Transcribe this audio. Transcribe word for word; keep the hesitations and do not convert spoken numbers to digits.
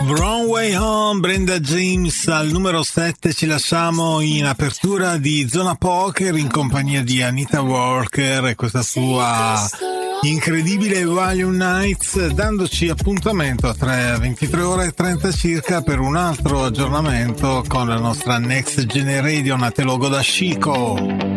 Wrong Way Home, Brenda James al numero sette. Ci lasciamo in apertura di Zona Poker in compagnia di Anita Walker e questa sua incredibile Volume Nights, dandoci appuntamento a tre, ventitré ore e trenta circa per un altro aggiornamento con la nostra Next Generation a te logo da Chico.